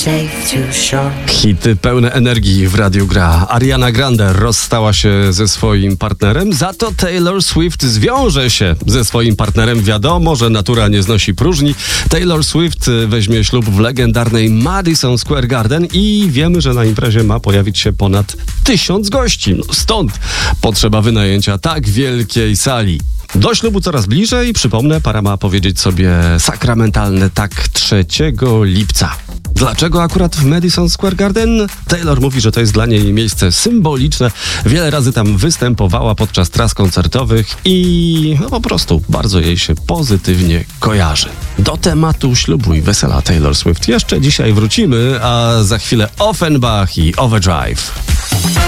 Hity pełne energii w radiu gra. Ariana Grande rozstała się ze swoim partnerem, za to Taylor Swift zwiąże się ze swoim partnerem. Wiadomo, że natura nie znosi próżni. Taylor Swift weźmie ślub w legendarnej Madison Square Garden i wiemy, że na imprezie ma pojawić się ponad 1000 gości. Stąd potrzeba wynajęcia tak wielkiej sali. Do ślubu coraz bliżej. Przypomnę, para ma powiedzieć sobie sakramentalne tak 3 lipca. Dlaczego akurat w Madison Square Garden? Taylor mówi, że to jest dla niej miejsce symboliczne. Wiele razy tam występowała podczas tras koncertowych i po prostu bardzo jej się pozytywnie kojarzy. Do tematu ślubu i wesela Taylor Swift jeszcze dzisiaj wrócimy, a za chwilę Offenbach i Overdrive.